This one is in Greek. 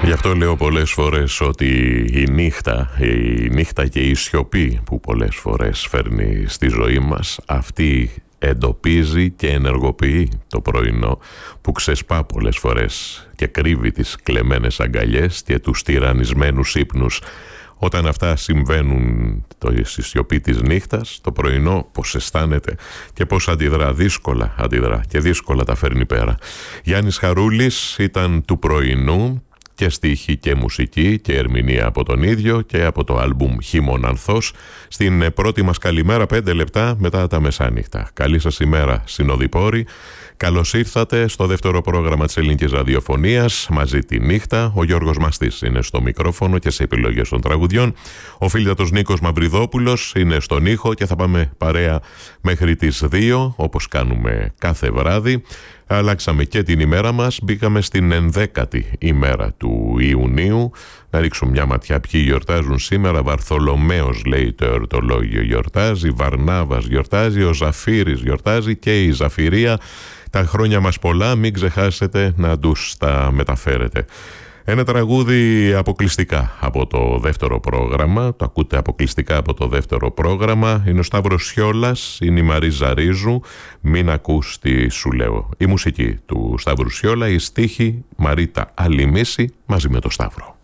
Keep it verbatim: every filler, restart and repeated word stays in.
Γι' αυτό λέω πολλές φορές ότι η νύχτα, η νύχτα και η σιωπή που πολλές φορές φέρνει στη ζωή μας, αυτή εντοπίζει και ενεργοποιεί το πρωινό που ξεσπά πολλές φορές και κρύβει τις κλεμμένες αγκαλιές και τους τυραννισμένους ύπνους. Όταν αυτά συμβαίνουν στη σιωπή της νύχτας, το πρωινό πώς αισθάνεται και πώς αντιδρά, δύσκολα αντιδρά και δύσκολα τα φέρνει πέρα. Γιάννης Χαρούλης ήταν του πρωινού, και στίχη και μουσική και ερμηνεία από τον ίδιο και από το άλμπουμ Χείμων Ανθός. Στην πρώτη μας καλημέρα, πέντε λεπτά μετά τα μεσάνυχτα. Καλή σας ημέρα, συνοδοιπόροι. Καλώς ήρθατε στο δεύτερο πρόγραμμα της ελληνικής ραδιοφωνίας, μαζί τη νύχτα. Ο Γιώργος Μαστής είναι στο μικρόφωνο και σε επιλογές των τραγουδιών. Ο φίλτατος Νίκος Μαυριδόπουλος είναι στον ήχο και θα πάμε παρέα μέχρι τις δύο, όπως κάνουμε κάθε βράδυ. Αλλάξαμε και την ημέρα μας, μπήκαμε στην ενδέκατη ημέρα του Ιουνίου. Να ρίξουμε μια ματιά ποιοι γιορτάζουν σήμερα. Βαρθολομαίος, λέει το εορτολόγιο, γιορτάζει, Βαρνάβας γιορτάζει, ο Ζαφύρης γιορτάζει και η Ζαφυρία. Τα χρόνια μας πολλά, μην ξεχάσετε να τους τα μεταφέρετε. Ένα τραγούδι αποκλειστικά από το δεύτερο πρόγραμμα, το ακούτε αποκλειστικά από το δεύτερο πρόγραμμα, είναι ο Σταύρος Σιόλας, είναι η Μαρίζα Ρίζου, μην ακούς τι σου λέω. Η μουσική του Σταύρου Σιόλα, η στίχη Μαρίτα Αλιμίση μαζί με το Σταύρο.